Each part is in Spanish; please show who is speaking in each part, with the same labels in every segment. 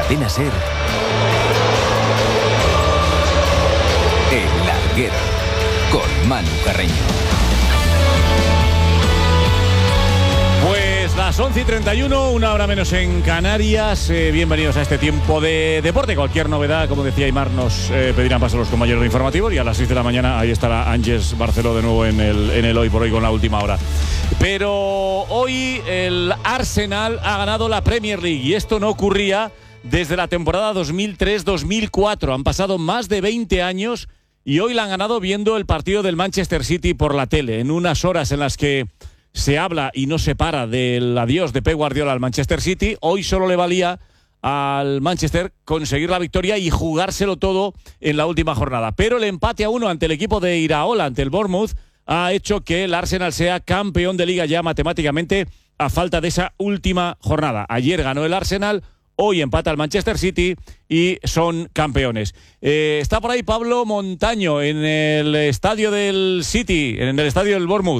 Speaker 1: Cadena SER, El Larguero, con Manu Carreño.
Speaker 2: Pues las 11:31, una hora menos en Canarias. Bienvenidos a este tiempo de deporte. Cualquier novedad, como decía Aymar, nos pedirán paso a los compañeros de informativos. Y a las 6 de la mañana ahí estará Ángeles Barceló de nuevo en el Hoy por Hoy con la última hora. Pero hoy el Arsenal ha ganado la Premier League y esto no ocurría desde la temporada 2003-2004. Han pasado más de 20 años y hoy la han ganado viendo el partido del Manchester City por la tele, en unas horas en las que se habla y no se para del adiós de Pep Guardiola al Manchester City. Hoy solo le valía al Manchester conseguir la victoria y jugárselo todo en la última jornada. Pero el empate a 1 ante el equipo de Iraola, ante el Bournemouth, ha hecho que el Arsenal sea campeón de Liga ya matemáticamente a falta de esa última jornada. Ayer ganó el Arsenal, hoy empata el Manchester City y son campeones. Está por ahí Pablo Montaño en el estadio del City, en el estadio del Bournemouth.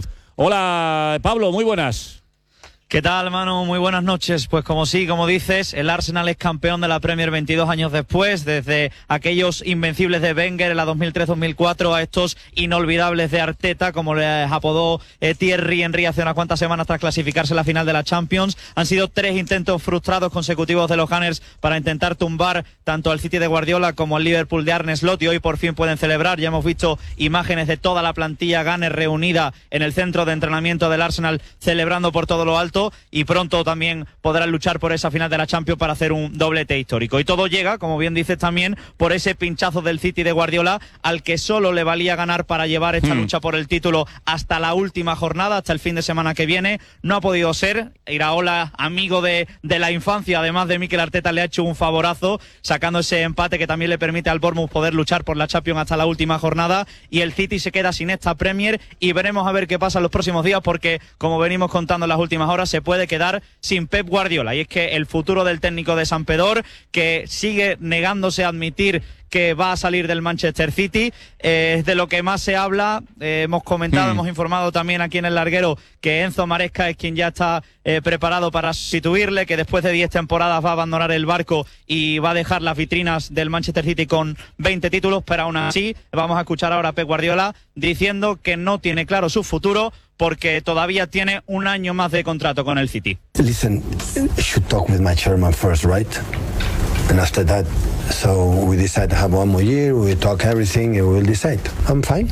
Speaker 2: Hola Pablo, muy buenas.
Speaker 3: ¿Qué tal, Manu? Muy buenas noches. Pues como dices, el Arsenal es campeón de la Premier 22 años después, desde aquellos invencibles de Wenger en la 2003-2004 a estos inolvidables de Arteta, como les apodó Thierry Henry hace unas cuantas semanas tras clasificarse a la final de la Champions. Han sido 3 intentos frustrados consecutivos de los Gunners para intentar tumbar tanto al City de Guardiola como al Liverpool de Arne Slot, y hoy por fin pueden celebrar. Ya hemos visto imágenes de toda la plantilla Gunner reunida en el centro de entrenamiento del Arsenal celebrando por todo lo alto, y pronto también podrán luchar por esa final de la Champions para hacer un doblete histórico. Y todo llega, como bien dices también, por ese pinchazo del City de Guardiola, al que solo le valía ganar para llevar esta lucha por el título hasta la última jornada, hasta el fin de semana que viene. No ha podido ser. Iraola, amigo de la infancia, además de Mikel Arteta, le ha hecho un favorazo sacando ese empate que también le permite al Bournemouth poder luchar por la Champions hasta la última jornada, y el City se queda sin esta Premier, y veremos a ver qué pasa en los próximos días, porque como venimos contando en las últimas horas, se puede quedar sin Pep Guardiola. Y es que el futuro del técnico de Sampdoria, que sigue negándose a admitir que va a salir del Manchester City, es de lo que más se habla. Hemos comentado, hemos informado también aquí en El Larguero que Enzo Maresca es quien ya está preparado para sustituirle, que después de 10 temporadas va a abandonar el barco y va a dejar las vitrinas del Manchester City con 20 títulos, pero aún así vamos a escuchar ahora a Pep Guardiola diciendo que no tiene claro su futuro porque todavía tiene un año más de contrato con el City.
Speaker 4: Listen, I should talk with my chairman first, right? And after that, so we decide to have one more year, we talk everything and we'll decide. I'm fine.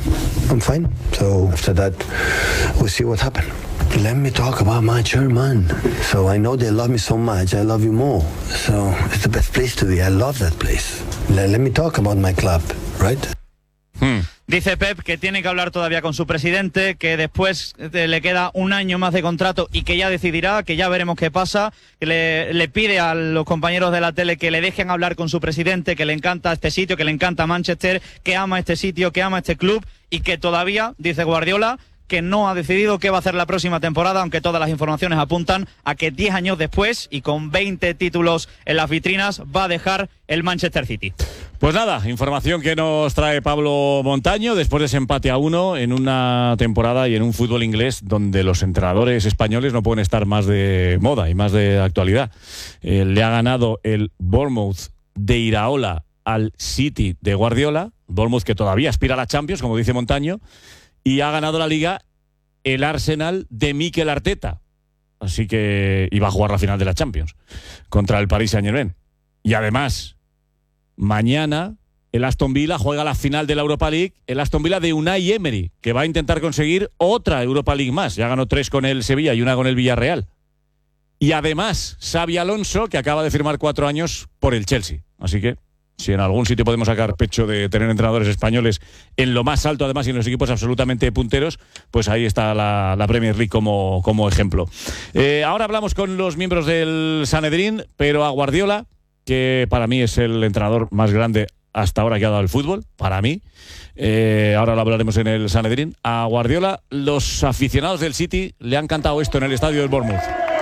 Speaker 4: So after that, we'll see what happens. Let me talk about my chairman. So I know they love me so much, I love you more. So it's the best place to be, I love that place. Let me talk about my club, right?
Speaker 3: Dice Pep que tiene que hablar todavía con su presidente, que después le queda un año más de contrato y que ya decidirá, que ya veremos qué pasa, que le pide a los compañeros de la tele que le dejen hablar con su presidente, que le encanta este sitio, que le encanta Manchester, que ama este sitio, que ama este club, y que todavía, dice Guardiola, que no ha decidido qué va a hacer la próxima temporada, aunque todas las informaciones apuntan a que 10 años después y con 20 títulos en las vitrinas va a dejar el Manchester City.
Speaker 2: Pues nada, información que nos trae Pablo Montaño después de ese empate a 1 en una temporada y en un fútbol inglés donde los entrenadores españoles no pueden estar más de moda y más de actualidad. Le ha ganado el Bournemouth de Iraola al City de Guardiola, Bournemouth que todavía aspira a la Champions, como dice Montaño, y ha ganado la Liga el Arsenal de Mikel Arteta. Así que iba a jugar la final de la Champions contra el Paris Saint-Germain. Y además, mañana el Aston Villa juega la final de la Europa League, el Aston Villa de Unai Emery, que va a intentar conseguir otra Europa League más. Ya ganó 3 con el Sevilla y 1 con el Villarreal. Y además, Xabi Alonso, que acaba de firmar 4 años por el Chelsea. Así que si en algún sitio podemos sacar pecho de tener entrenadores españoles en lo más alto, además, y en los equipos absolutamente punteros, pues ahí está la Premier League como ejemplo. Ahora hablamos con los miembros del Sanedrín, pero a Guardiola, que para mí es el entrenador más grande hasta ahora que ha dado el fútbol, para mí. Ahora lo hablaremos en el Sanedrín. A Guardiola, los aficionados del City le han cantado esto en el estadio del Bournemouth.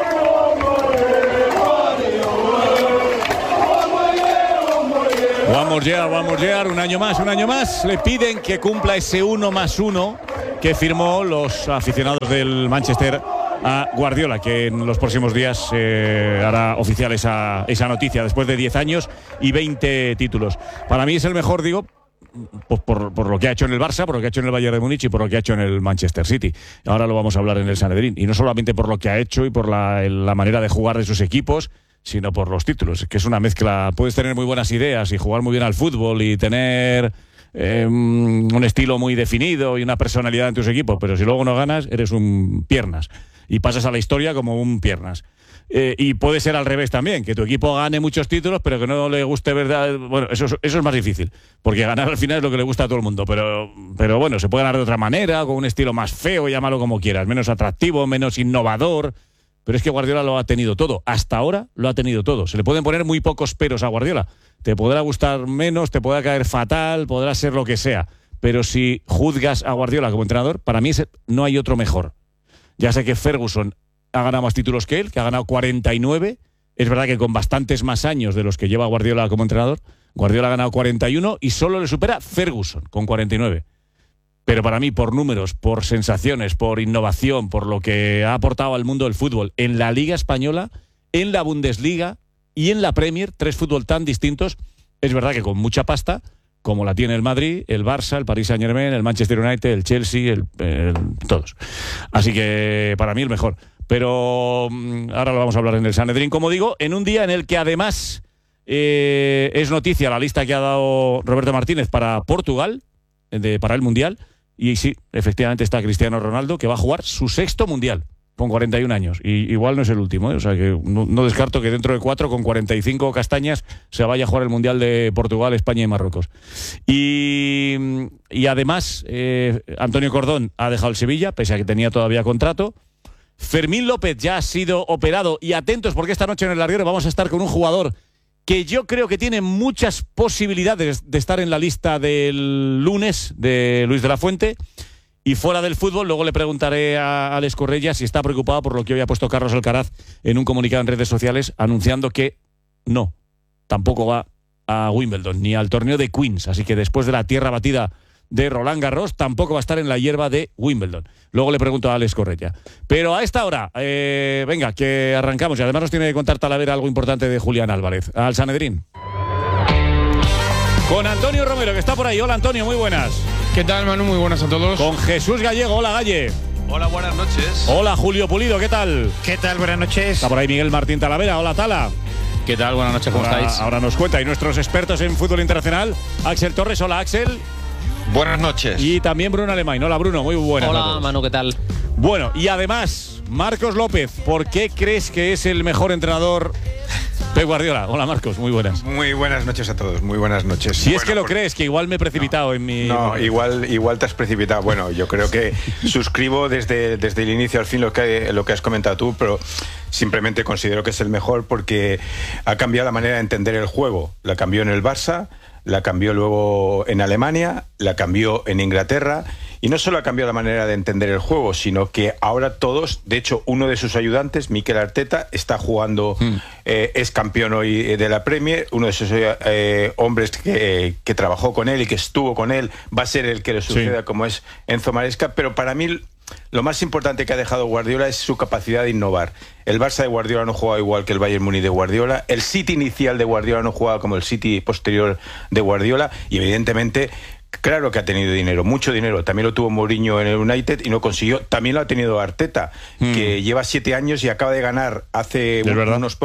Speaker 2: One more year, un año más. Le piden que cumpla ese 1+1 que firmó los aficionados del Manchester a Guardiola, que en los próximos días hará oficial esa noticia, después de 10 años y 20 títulos. Para mí es el mejor, digo, pues por lo que ha hecho en el Barça, por lo que ha hecho en el Bayern de Múnich y por lo que ha hecho en el Manchester City. Ahora lo vamos a hablar en el Sanedrín. Y no solamente por lo que ha hecho y por la manera de jugar de sus equipos, sino por los títulos, que es una mezcla. Puedes tener muy buenas ideas y jugar muy bien al fútbol y tener un estilo muy definido y una personalidad en tus equipos, pero si luego no ganas, eres un piernas. Y pasas a la historia como un piernas. Y puede ser al revés también, que tu equipo gane muchos títulos, pero que no le guste verdad. Bueno, eso es más difícil, porque ganar al final es lo que le gusta a todo el mundo. Pero bueno, se puede ganar de otra manera, con un estilo más feo, llámalo como quieras, menos atractivo, menos innovador. Pero es que Guardiola lo ha tenido todo. Hasta ahora lo ha tenido todo. Se le pueden poner muy pocos peros a Guardiola. Te podrá gustar menos, te podrá caer fatal, podrá ser lo que sea. Pero si juzgas a Guardiola como entrenador, para mí no hay otro mejor. Ya sé que Ferguson ha ganado más títulos que él, que ha ganado 49. Es verdad que con bastantes más años de los que lleva Guardiola como entrenador. Guardiola ha ganado 41 y solo le supera Ferguson con 49. Pero para mí, por números, por sensaciones, por innovación, por lo que ha aportado al mundo del fútbol en la Liga Española, en la Bundesliga y en la Premier, 3 fútbol tan distintos, es verdad que con mucha pasta, como la tiene el Madrid, el Barça, el Paris Saint-Germain, el Manchester United, el Chelsea, todos. Así que para mí el mejor. Pero ahora lo vamos a hablar en el Sanedrín, como digo, en un día en el que además es noticia la lista que ha dado Roberto Martínez para Portugal, para el Mundial, y sí, efectivamente está Cristiano Ronaldo, que va a jugar su 6º Mundial, con 41 años, y igual no es el último, o sea que no descarto que dentro de 4, con 45 castañas, se vaya a jugar el Mundial de Portugal, España y Marruecos. Y además, Antonio Cordón ha dejado el Sevilla, pese a que tenía todavía contrato. Fermín López ya ha sido operado, y atentos porque esta noche en el Larguero vamos a estar con un jugador que yo creo que tiene muchas posibilidades de estar en la lista del lunes de Luis de la Fuente. Y fuera del fútbol, luego le preguntaré a Alex Correia si está preocupado por lo que hoy ha puesto Carlos Alcaraz en un comunicado en redes sociales anunciando que no, tampoco va a Wimbledon ni al torneo de Queens. Así que después de la tierra batida de Roland Garros, tampoco va a estar en la hierba de Wimbledon. Luego le pregunto a Alex Correia. Pero a esta hora, venga, que arrancamos. Y además nos tiene que contar Talavera algo importante de Julián Álvarez. Al Sanedrín. Con Antonio Romero, que está por ahí. Hola, Antonio, muy buenas.
Speaker 5: ¿Qué tal, Manu? Muy buenas a todos.
Speaker 2: Con Jesús Gallego. Hola, Galle.
Speaker 6: Hola, buenas noches.
Speaker 2: Hola, Julio Pulido, ¿qué tal?
Speaker 7: ¿Qué tal? Buenas noches.
Speaker 2: Está por ahí Miguel Martín Talavera. Hola, Tala.
Speaker 5: ¿Qué tal? Buenas noches, ¿cómo estáis?
Speaker 2: Ahora nos cuenta. Y nuestros expertos en fútbol internacional, Axel Torres. Hola, Axel.
Speaker 6: Buenas noches.
Speaker 2: Y también Bruno Alemán. Hola, Bruno, muy buenas.
Speaker 5: Hola, Manu, ¿qué tal?
Speaker 2: Bueno, y además, Marcos López, ¿por qué crees que es el mejor entrenador Pep Guardiola? Hola, Marcos, muy buenas.
Speaker 8: Muy buenas noches a todos, muy buenas noches.
Speaker 2: Si es que lo crees, que igual me he precipitado en mi...
Speaker 8: No, igual te has precipitado. Bueno, yo creo que suscribo desde el inicio al fin lo que has comentado tú, pero simplemente considero que es el mejor porque ha cambiado la manera de entender el juego. La cambió en el Barça, la cambió luego en Alemania, la cambió en Inglaterra, y no solo ha cambiado la manera de entender el juego, sino que ahora todos, de hecho uno de sus ayudantes, Mikel Arteta, está jugando, es campeón hoy de la Premier, uno de esos hombres que trabajó con él y que estuvo con él, va a ser el que le suceda, sí, como es Enzo Maresca, pero para mí lo más importante que ha dejado Guardiola es su capacidad de innovar. El Barça de Guardiola no jugaba igual que el Bayern Múnich de Guardiola, el City inicial de Guardiola no jugaba como el City posterior de Guardiola, y evidentemente, claro que ha tenido dinero, mucho dinero. También lo tuvo Mourinho en el United y no consiguió. También lo ha tenido Arteta, que lleva 7 años y acaba de ganar hace unos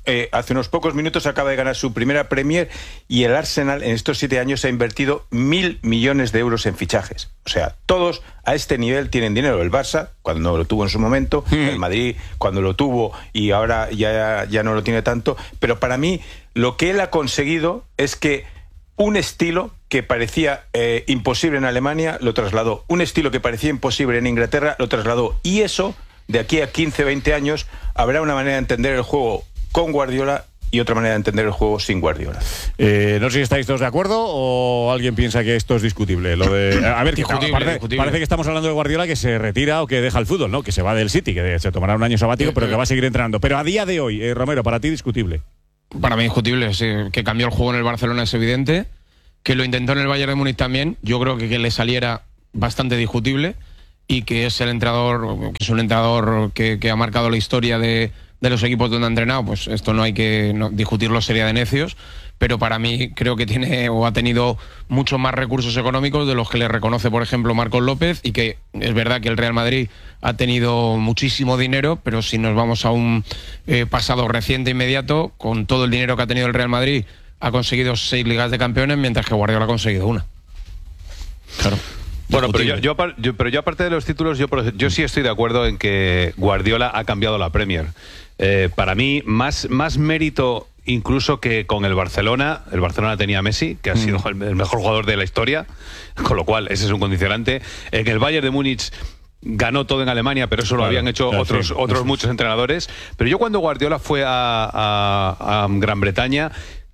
Speaker 8: pocos minutos acaba de ganar su primera Premier, y el Arsenal en estos 7 años ha invertido 1.000 millones de euros en fichajes. O sea, todos a este nivel tienen dinero. El Barça, cuando lo tuvo en su momento, el Madrid, cuando lo tuvo, y ahora ya no lo tiene tanto. Pero para mí, lo que él ha conseguido es que un estilo que parecía imposible en Alemania lo trasladó. Un estilo que parecía imposible en Inglaterra lo trasladó. Y eso, de aquí a 15, 20 años, habrá una manera de entender el juego con Guardiola y otra manera de entender el juego sin Guardiola.
Speaker 2: No sé si estáis todos de acuerdo o alguien piensa que esto es discutible. Lo de, a ver, parece que estamos hablando de Guardiola que se retira o que deja el fútbol, ¿no? Que se va del City, que se tomará un año sabático, pero que va a seguir entrenando. Pero a día de hoy, Romero, para ti discutible.
Speaker 5: Para mí discutible, sí. Que cambió el juego en el Barcelona es evidente. Que lo intentó en el Bayern de Múnich también. Yo creo que le saliera bastante discutible. y que es el entrenador, que es un entrenador que ha marcado la historia de los equipos donde ha entrenado, pues esto no hay que discutirlo, sería de necios. Pero para mí creo que tiene o ha tenido muchos más recursos económicos de los que le reconoce, por ejemplo, Marcos López, y que es verdad que el Real Madrid ha tenido muchísimo dinero, pero si nos vamos a un pasado reciente inmediato, con todo el dinero que ha tenido el Real Madrid, ha conseguido 6 Ligas de Campeones, mientras que Guardiola ha conseguido una. Claro.
Speaker 6: Bueno, pero yo aparte de los títulos, yo sí estoy de acuerdo en que Guardiola ha cambiado la Premier. Para mí, más mérito incluso que con el Barcelona tenía a Messi, que ha sido el mejor jugador de la historia, con lo cual ese es un condicionante. En el Bayern de Múnich ganó todo en Alemania, pero eso lo habían hecho otros muchos entrenadores. Pero yo cuando Guardiola fue a Gran Bretaña,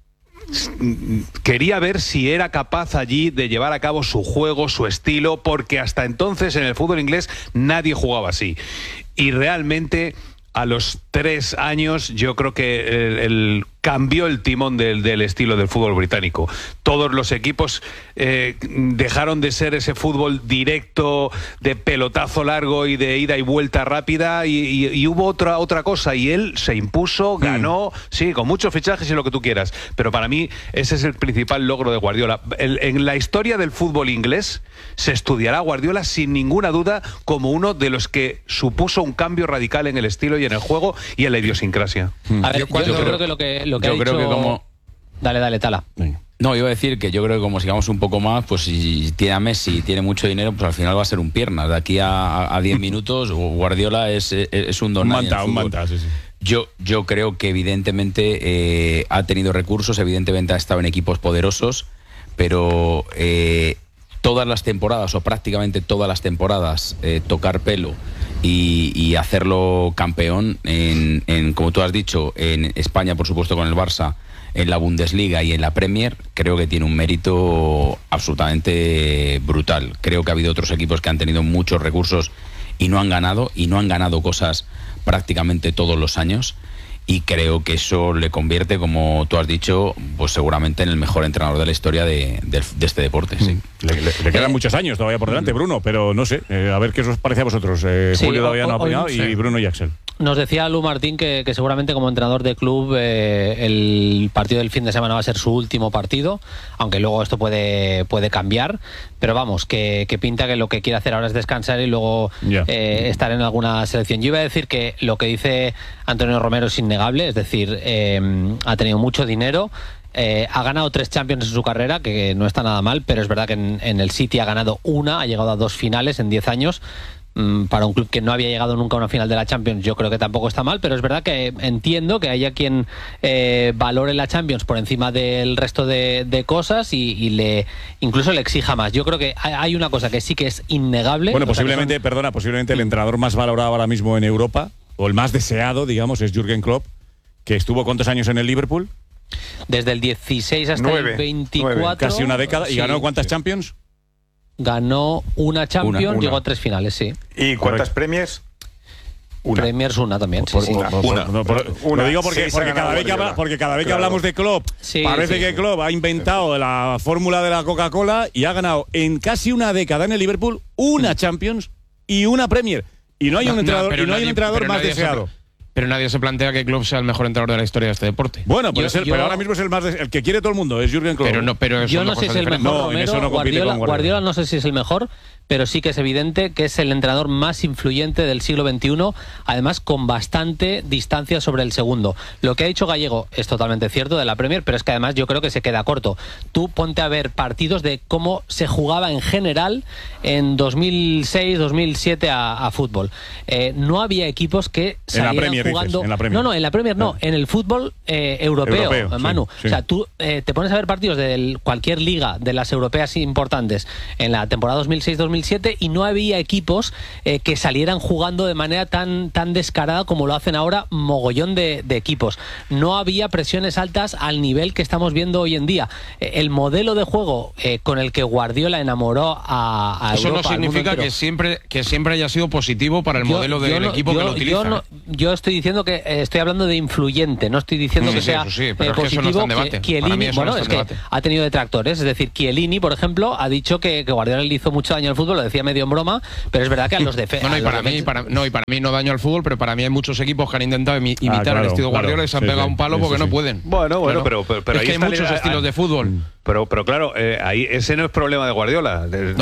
Speaker 6: quería ver si era capaz allí de llevar a cabo su juego, su estilo, porque hasta entonces en el fútbol inglés nadie jugaba así. Y realmente a los 3 años yo creo que cambió el timón del estilo del fútbol británico. Todos los equipos dejaron de ser ese fútbol directo, de pelotazo largo y de ida y vuelta rápida, y hubo otra cosa, y él se impuso, ganó, sí, con muchos fichajes y lo que tú quieras, pero para mí ese es el principal logro de Guardiola. En la historia del fútbol inglés se estudiará a Guardiola sin ninguna duda como uno de los que supuso un cambio radical en el estilo y en el juego y en la idiosincrasia.
Speaker 7: A ver, yo creo que lo que ha dicho...
Speaker 9: Creo que como...
Speaker 7: Dale, Tala.
Speaker 9: No, iba a decir que yo creo que como sigamos un poco más, pues si tiene a Messi y tiene mucho dinero, pues al final va a ser un piernas. De aquí a 10 minutos, Guardiola es un don.
Speaker 2: Un manta, sí.
Speaker 9: Yo creo que evidentemente ha tenido recursos, evidentemente ha estado en equipos poderosos, pero todas las temporadas, o prácticamente todas las temporadas, tocar pelo y hacerlo campeón en, como tú has dicho, en España, por supuesto, con el Barça, en la Bundesliga y en la Premier, creo que tiene un mérito absolutamente brutal. Creo que ha habido otros equipos que han tenido muchos recursos y no han ganado cosas prácticamente todos los años, y creo que eso le convierte, como tú has dicho, pues seguramente en el mejor entrenador de la historia de este deporte. Sí.
Speaker 2: Le quedan muchos años todavía por delante, Bruno, pero no sé, a ver qué os parece a vosotros. Julio todavía no ha opinado, y Bruno y Axel.
Speaker 7: Nos decía Lu Martín que seguramente como entrenador de club el partido del fin de semana va a ser su último partido, aunque luego esto puede cambiar, pero vamos, que pinta que lo que quiere hacer ahora es descansar y luego estar en alguna selección. Yo iba a decir que lo que dice Antonio Romero es innegable, es decir, ha tenido mucho dinero. Ha ganado 3 Champions en su carrera, que no está nada mal, pero es verdad que en el City ha ganado una, ha llegado a 2 finales en 10 años. Para un club que no había llegado nunca a una final de la Champions, yo creo que tampoco está mal, pero es verdad que entiendo que haya quien valore la Champions por encima del resto de cosas y incluso le exija más. Yo creo que hay una cosa que sí que es innegable.
Speaker 2: Bueno, posiblemente el entrenador más valorado ahora mismo en Europa, o el más deseado, digamos, es Jürgen Klopp, que estuvo ¿cuántos años en el Liverpool?
Speaker 7: Desde el 16 hasta el 24.
Speaker 2: Casi una década. ¿Y ganó cuántas Champions?
Speaker 7: Ganó una Champions, llegó a 3 finales, sí.
Speaker 8: ¿Y cuántas Premiers?
Speaker 7: Una. Premiers una también, sí.
Speaker 2: Lo digo porque cada vez que hablamos de Klopp, parece que Klopp ha inventado la fórmula de la Coca-Cola y ha ganado en casi una década en el Liverpool una Champions y una Premier. Y no hay un entrenador más deseado.
Speaker 5: Pero nadie se plantea que Klopp sea el mejor entrenador de la historia de este deporte.
Speaker 2: Bueno, pero ahora mismo es el que quiere todo el mundo, es Jürgen Klopp.
Speaker 5: Pero
Speaker 7: yo no sé si es el mejor, Romero, Guardiola no sé si es el mejor, pero sí que es evidente que es el entrenador más influyente del siglo XXI, además con bastante distancia sobre el segundo. Lo que ha dicho Gallego es totalmente cierto de la Premier, pero es que además yo creo que se queda corto. Tú ponte a ver partidos de cómo se jugaba en general en 2006, 2007 a fútbol. No había equipos que salieran jugando...
Speaker 2: En la Premier.
Speaker 7: No, en la Premier no, en el fútbol europeo, Manu. Sí. O sea, tú te pones a ver partidos de cualquier liga de las europeas importantes en la temporada 2006-2007 y no había equipos que salieran jugando de manera tan descarada como lo hacen ahora mogollón de equipos. No había presiones altas al nivel que estamos viendo hoy en día. El modelo de juego con el que Guardiola enamoró a
Speaker 5: Eso
Speaker 7: Europa,
Speaker 5: no significa que siempre haya sido positivo para el modelo del equipo que lo utiliza.
Speaker 7: Yo estoy diciendo que estoy hablando de influyente, no estoy diciendo que sea positivo. Chiellini, bueno, es que ha tenido detractores, es decir, Chiellini, por ejemplo, ha dicho que Guardiola le hizo mucho daño al fútbol fútbol, lo decía medio en broma, pero es verdad que a los defensas...
Speaker 5: y para mí no daño al fútbol, pero para mí hay muchos equipos que han intentado imitar el estilo Guardiola y se han pegado un palo porque no pueden.
Speaker 6: Bueno, pero
Speaker 5: es
Speaker 6: ahí
Speaker 5: que hay muchos estilos de fútbol.
Speaker 6: Pero claro, ahí ese no es problema de Guardiola.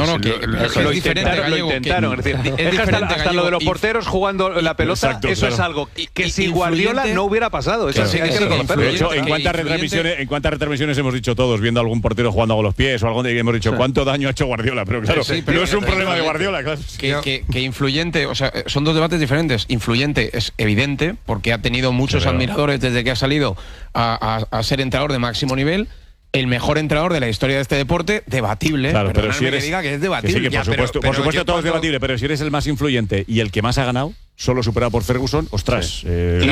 Speaker 6: Lo intentaron. Es decir, hasta lo de los porteros jugando la pelota,
Speaker 2: exacto,
Speaker 6: eso es algo que sin Guardiola no hubiera pasado. Eso sí hay que reconocerlo.
Speaker 2: De hecho, ¿en cuántas retransmisiones hemos dicho todos, viendo a algún portero jugando con los pies o algo, y hemos dicho cuánto daño ha hecho Guardiola? Pero claro, no es un problema de Guardiola. Claro.
Speaker 5: Que influyente, o sea, son dos debates diferentes. Influyente es evidente, porque ha tenido muchos admiradores desde que ha salido a ser entrenador de máximo nivel. El mejor entrenador de la historia de este deporte, debatible.
Speaker 2: Claro, pero si eres,
Speaker 5: que diga que es debatible.
Speaker 2: Que por supuesto todo es debatible, pero si eres el más influyente y el que más ha ganado, solo superado por Ferguson, ostras.
Speaker 6: El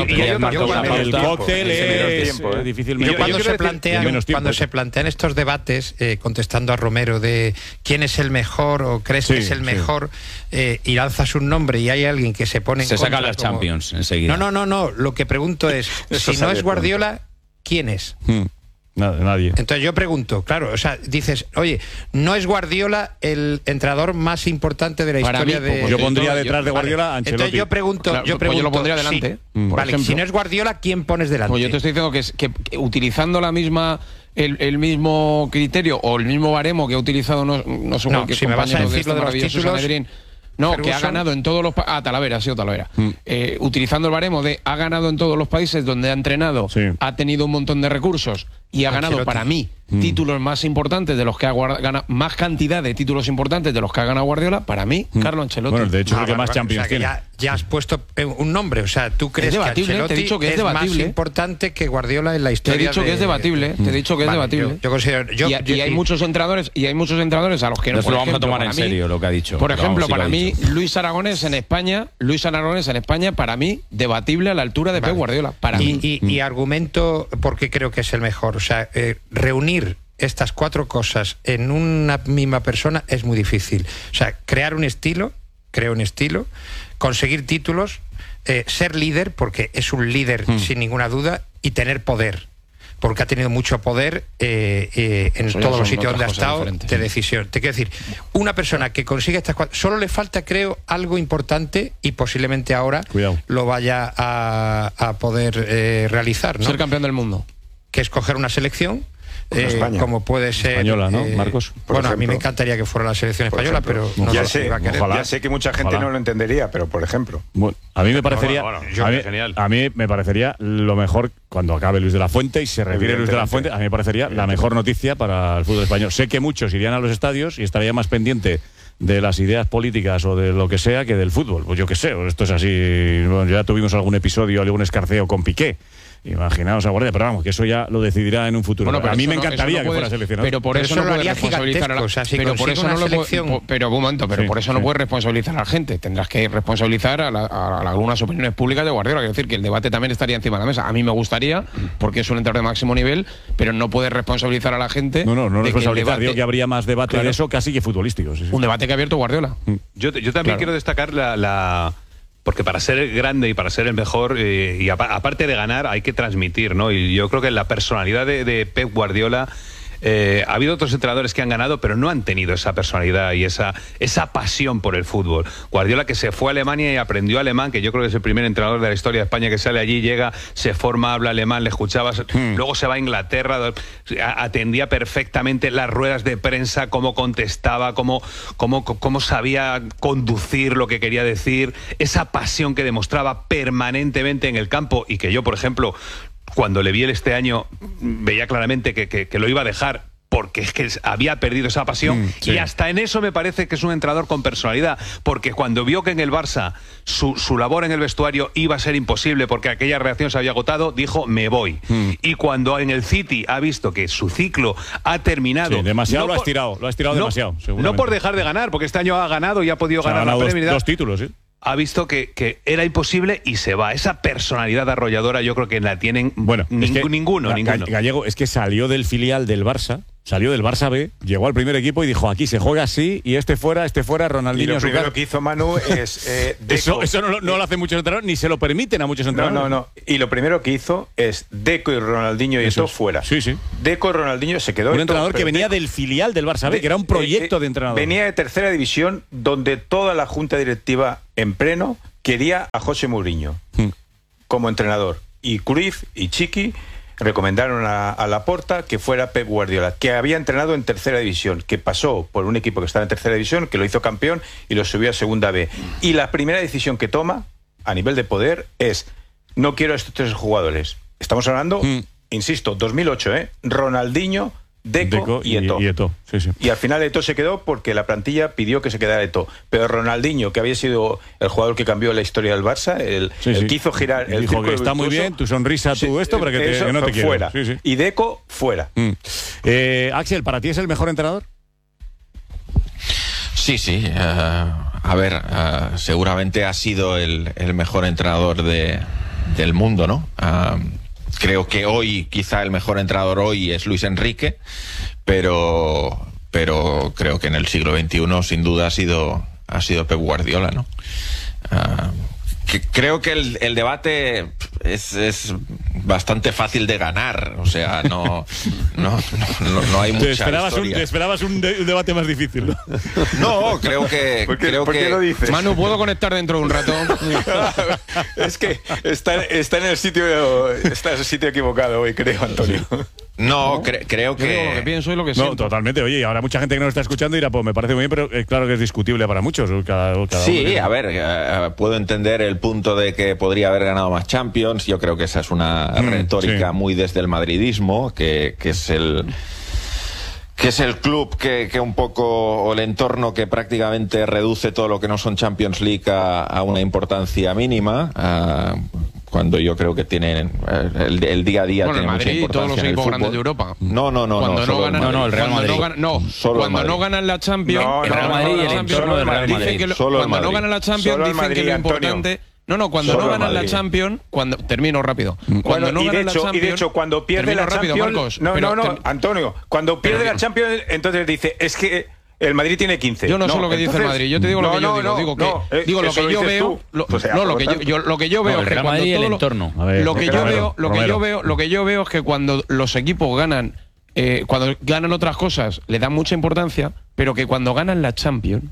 Speaker 2: cóctel es difícilmente.
Speaker 10: Cuando se plantean estos debates, contestando a Romero de quién es el mejor o crees que es el mejor, y lanzas un nombre y hay alguien que se pone en
Speaker 9: se
Speaker 10: contra.
Speaker 9: Se sacan las Champions enseguida.
Speaker 10: No. Lo que pregunto es, si no es Guardiola, ¿quién es?
Speaker 2: Nadie.
Speaker 10: Entonces yo pregunto, claro, o sea, dices, oye, no es Guardiola el entrenador más importante de la historia de...
Speaker 2: Yo pondría detrás de Guardiola a Ancelotti.
Speaker 10: Entonces yo pregunto,
Speaker 5: yo lo pondría delante.
Speaker 10: Vale, si no es Guardiola, ¿quién pones delante?
Speaker 5: Pues yo te estoy diciendo que utilizando la misma... El mismo criterio o el mismo baremo que ha utilizado no sé qué
Speaker 10: si me vas a decir lo de los títulos...
Speaker 5: Sanedrín, que ha ganado en todos los países. Talavera, ha sido Talavera. Utilizando el baremo de ha ganado en todos los países donde ha entrenado, ha tenido un montón de recursos y ha ganado, para mí, títulos más importantes de los que ha ganado, más cantidad de títulos importantes de los que ha ganado Guardiola, para mí, Carlo Ancelotti.
Speaker 2: Bueno, de hecho, es el que más Champions tiene.
Speaker 10: Ya has puesto un nombre, o sea, tú crees que Ancelotti es más importante que Guardiola en la historia.
Speaker 5: Te he dicho que es debatible, Yo considero... Y hay muchos entrenadores a los que
Speaker 9: no se lo vamos a tomar en serio lo que ha dicho.
Speaker 5: Por ejemplo, para mí, Luis Aragonés en España, para mí, debatible a la altura de Pep Guardiola. Para mí.
Speaker 10: Y argumento porque creo que es el mejor. O sea, reunir estas cuatro cosas en una misma persona es muy difícil. O sea, crear un estilo, conseguir títulos, ser líder, porque es un líder sin ninguna duda, y tener poder, porque ha tenido mucho poder en todos los sitios donde ha estado de decisión. Te quiero decir, una persona que consigue estas cuatro, solo le falta, creo, algo importante, y posiblemente ahora lo vaya a poder realizar, ¿no?
Speaker 5: Ser campeón del mundo.
Speaker 10: Que es coger una selección, como puede ser
Speaker 2: española, ¿no, Marcos?
Speaker 10: Bueno, a mí me encantaría que fuera la selección española, pero no
Speaker 8: ya
Speaker 10: sé si va a querer.
Speaker 8: Ya sé que mucha gente no lo entendería, pero por ejemplo.
Speaker 2: Bueno, a mí me parecería a mí me parecería lo mejor cuando acabe Luis de la Fuente, y se refiere a Luis de la Fuente, a mí me parecería la mejor noticia para el fútbol español. Sé que muchos irían a los estadios y estaría más pendiente de las ideas políticas o de lo que sea que del fútbol. Pues yo qué sé, esto es así. Bueno, ya tuvimos algún episodio, algún escarceo con Piqué. Imaginaos a Guardiola, pero vamos, que eso ya lo decidirá en un futuro.
Speaker 5: Bueno, pero
Speaker 2: a mí me encantaría que fuera seleccionado.
Speaker 5: Pero por eso no puedes responsabilizar a la gente. Pero por eso no lo por eso no puedes responsabilizar a la gente. Tendrás que responsabilizar a algunas opiniones públicas de Guardiola. Quiero decir que el debate también estaría encima de la mesa. A mí me gustaría, porque es un entrenador de máximo nivel, pero no puedes responsabilizar a la gente.
Speaker 2: No responsabilizar. Digo que habría más debate de eso casi que futbolístico.
Speaker 5: Un debate que ha abierto Guardiola.
Speaker 6: Yo también quiero destacar porque para ser grande y para ser el mejor, y aparte de ganar, hay que transmitir, ¿no? Y yo creo que la personalidad de Pep Guardiola... ha habido otros entrenadores que han ganado, pero no han tenido esa personalidad y esa pasión por el fútbol. Guardiola, que se fue a Alemania y aprendió alemán, que yo creo que es el primer entrenador de la historia de España que sale allí, llega, se forma, habla alemán, le escuchabas, luego se va a Inglaterra, atendía perfectamente las ruedas de prensa, cómo contestaba, cómo sabía conducir lo que quería decir, esa pasión que demostraba permanentemente en el campo, y que yo, por ejemplo, cuando le vi este año, veía claramente que lo iba a dejar, porque es que había perdido esa pasión. Y hasta en eso me parece que es un entrenador con personalidad, porque cuando vio que en el Barça su labor en el vestuario iba a ser imposible porque aquella reacción se había agotado, dijo, me voy. Y cuando en el City ha visto que su ciclo ha terminado...
Speaker 2: demasiado, lo ha estirado demasiado.
Speaker 6: No por dejar de ganar, porque este año ha ganado y ha podido ganar la Premier.
Speaker 2: Dos títulos, ¿sí?
Speaker 6: Ha visto que era imposible y se va. Esa personalidad arrolladora yo creo que la tienen ninguno.
Speaker 2: Gallego es que salió del filial del Barça salió del Barça B, llegó al primer equipo y dijo, aquí se juega así, y este fuera, Ronaldinho.
Speaker 8: Y lo primero que hizo Manu es Deco.
Speaker 2: Eso no lo hacen muchos entrenadores, ni se lo permiten a muchos entrenadores.
Speaker 8: No. Y lo primero que hizo es Deco y Ronaldinho y Eto'o fuera.
Speaker 2: Sí.
Speaker 8: Deco y Ronaldinho se quedó.
Speaker 2: Un entrenador que venía del filial del Barça B, que era un proyecto de entrenador.
Speaker 8: Venía de tercera división, donde toda la junta directiva en pleno quería a José Mourinho como entrenador. Y Cruyff y Chiqui recomendaron a Laporta que fuera Pep Guardiola, que había entrenado en tercera división, que pasó por un equipo que estaba en tercera división, que lo hizo campeón y lo subió a segunda B. Y la primera decisión que toma a nivel de poder es: no quiero a estos tres jugadores. Estamos hablando, insisto, 2008, Ronaldinho, Deco y Eto'o.
Speaker 2: Sí.
Speaker 8: Y al final Eto'o se quedó porque la plantilla pidió que se quedara Eto'o. Pero Ronaldinho, que había sido el jugador que cambió la historia del Barça, el que hizo girar el
Speaker 2: dijo que está muy bien, tu sonrisa, tu esto, pero que no te quiero.
Speaker 8: Fuera.
Speaker 2: Sí.
Speaker 8: Y Deco, fuera.
Speaker 2: Axel, ¿para ti es el mejor entrenador?
Speaker 11: Sí. A ver, seguramente ha sido el mejor entrenador del mundo, ¿no? Creo que hoy, quizá el mejor entrenador hoy es Luis Enrique, pero creo que en el siglo XXI sin duda ha sido Pep Guardiola, ¿no? Creo que el debate es bastante fácil de ganar, o sea, no hay mucha historia.
Speaker 2: Te esperabas un debate más difícil, ¿no?
Speaker 11: No, creo que...
Speaker 8: ¿Por qué lo dices?
Speaker 5: Manu, ¿puedo conectar dentro de un rato?
Speaker 8: Es que está en el sitio equivocado hoy, creo, Antonio.
Speaker 11: No, creo que...
Speaker 5: Yo lo que pienso y lo que siento.
Speaker 2: No, totalmente. Oye, y ahora mucha gente que nos está escuchando dirá, pues me parece muy bien, pero claro que es discutible para muchos.
Speaker 11: Sí, a ver, puedo entender el punto de que podría haber ganado más Champions. Yo creo que esa es una retórica muy desde el madridismo, que es el club que un poco, o el entorno que prácticamente reduce todo lo que no son Champions League a una importancia mínima. Cuando yo creo que tienen el día a día tiene mucha importancia.
Speaker 5: Todos los equipos grandes de Europa.
Speaker 11: No,
Speaker 2: el Real Madrid.
Speaker 5: Cuando no ganan la Champions,
Speaker 2: el Real Madrid y el entorno del Real Madrid.
Speaker 5: Cuando no ganan la Champions dicen que lo importante... cuando no ganan la Champions, termino rápido. Cuando no ganan la Champions,
Speaker 8: y de hecho, cuando pierde la Champions, Antonio, cuando pierde la Champions, entonces dice, es que el Madrid tiene 15.
Speaker 5: Yo no sé lo que dice el Madrid, yo te digo lo que yo digo. Digo lo que yo veo. Lo que yo veo es que lo que yo veo es que cuando los equipos ganan, cuando ganan otras cosas, le dan mucha importancia, pero que cuando ganan la Champions,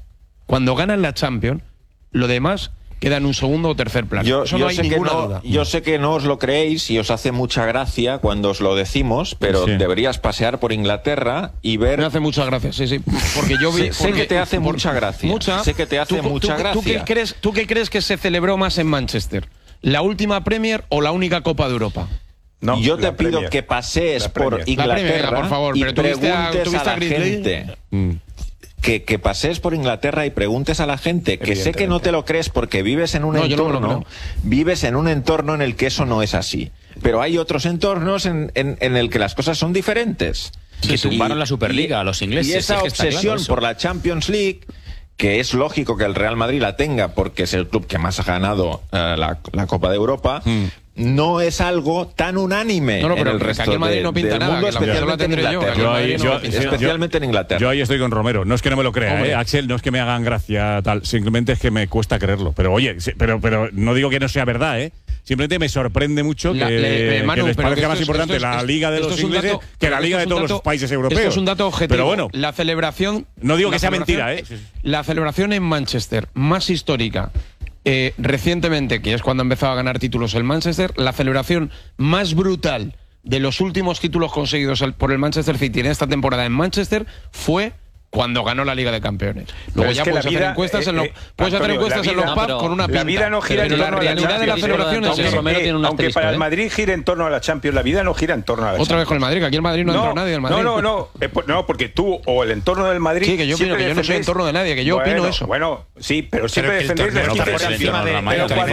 Speaker 5: lo demás queda en un segundo o tercer plano. Eso no hay ninguna duda.
Speaker 11: Yo sé que no os lo creéis y os hace mucha gracia cuando os lo decimos, pero deberías pasear por Inglaterra y ver...
Speaker 5: Me hace mucha gracia, sí. Porque yo vi...
Speaker 11: Sé que te hace mucha gracia. Sé que te hace mucha gracia.
Speaker 5: ¿Tú qué crees que se celebró más en Manchester? ¿La última Premier o la única Copa de Europa?
Speaker 11: No, yo te pido que pasees por Inglaterra,
Speaker 5: por favor,
Speaker 11: y
Speaker 5: pero
Speaker 11: preguntes a la gente... Que pases por Inglaterra y preguntes a la gente, que sé que no te lo crees porque vives en un entorno, vives en un entorno en el que eso no es así. Pero hay otros entornos en el que las cosas son diferentes.
Speaker 12: Que tumbaron la Superliga a los ingleses.
Speaker 11: Y esa obsesión por la Champions League, que es lógico que el Real Madrid la tenga porque es el club que más ha ganado la Copa de Europa, no es algo tan unánime en el resto
Speaker 5: aquí en Madrid no pinta
Speaker 11: del
Speaker 5: nada,
Speaker 11: mundo, especialmente en Inglaterra. Especialmente en Inglaterra.
Speaker 2: Yo ahí estoy con Romero. No es que no me lo crea, Axel, no es que me hagan gracia tal, simplemente es que me cuesta creerlo. Pero oye, pero no digo que no sea verdad, Simplemente me sorprende mucho que les parezca más importante la Liga de los ingleses que la Liga de todos los países europeos.
Speaker 5: Esto es un dato objetivo.
Speaker 2: Pero bueno,
Speaker 5: la celebración...
Speaker 2: No digo que sea mentira,
Speaker 5: La celebración en Manchester más histórica recientemente, que es cuando empezó a ganar títulos el Manchester, la celebración más brutal de los últimos títulos conseguidos por el Manchester City en esta temporada en Manchester fue cuando ganó la Liga de Campeones. Luego ya puedes hacer encuestas en los pubs con una pinta.
Speaker 8: La vida no gira en torno a la
Speaker 5: realidad de la celebración es eso.
Speaker 8: Aunque para el Madrid gira en torno a la Champions, la vida no gira en torno a la Champions.
Speaker 5: Otra vez con el Madrid, que aquí el Madrid no entró nadie del Madrid.
Speaker 8: No, porque tú o el entorno del Madrid...
Speaker 5: Sí, que yo opino que yo no soy entorno de nadie, que yo opino eso.
Speaker 8: Bueno, sí, pero siempre defendéis la encima de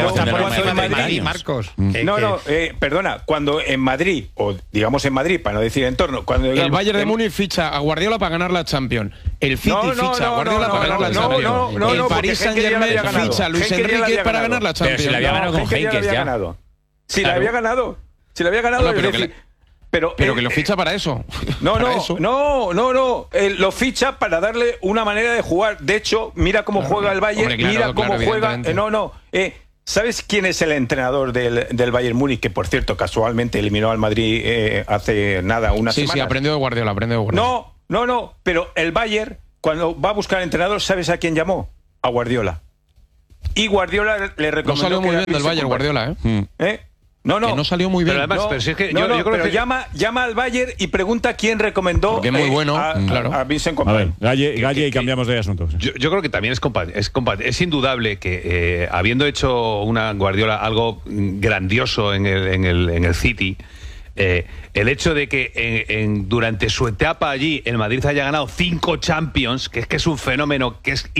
Speaker 10: Marcos.
Speaker 8: Perdona, cuando en Madrid, o digamos en Madrid, para no decir entorno...
Speaker 5: El Bayern de Múnich ficha a Guardiola para ganar la Champions. El City ficha a Guardiola para ganar la Champions. El Paris Saint-Germain ficha a Luis Enrique para ganar la Champions.
Speaker 12: Pero si la había ganado con Henkes ya.
Speaker 8: Si la había ganado. pero
Speaker 5: que lo ficha para eso.
Speaker 8: No,
Speaker 5: Para
Speaker 8: no,
Speaker 5: eso.
Speaker 8: no, no, no. Lo ficha para darle una manera de jugar. De hecho, mira cómo juega el Bayern,
Speaker 5: Hombre, claro,
Speaker 8: mira cómo
Speaker 5: claro,
Speaker 8: juega.
Speaker 5: evidentemente.
Speaker 8: ¿Sabes quién es el entrenador del Bayern Múnich? Que, por cierto, casualmente eliminó al Madrid hace nada, una semana.
Speaker 5: Sí, aprendió de Guardiola,
Speaker 8: No, pero el Bayern, cuando va a buscar entrenador, ¿sabes a quién llamó? A Guardiola. Y Guardiola le recomendó.
Speaker 5: No salió muy bien del Bayern, Guardiola, ¿eh?
Speaker 8: No.
Speaker 5: Que no salió muy bien.
Speaker 6: Pero además, pero si es que yo creo que
Speaker 8: llama al Bayern y pregunta quién recomendó.
Speaker 5: Porque es muy bueno, claro.
Speaker 8: A Vincent
Speaker 2: A ver,
Speaker 8: Kompany.
Speaker 2: Galle y cambiamos de asunto.
Speaker 6: Yo creo que también es indudable que habiendo hecho una Guardiola algo grandioso en el City, el hecho de que durante su etapa allí el Madrid haya ganado 5 Champions, que es un fenómeno que es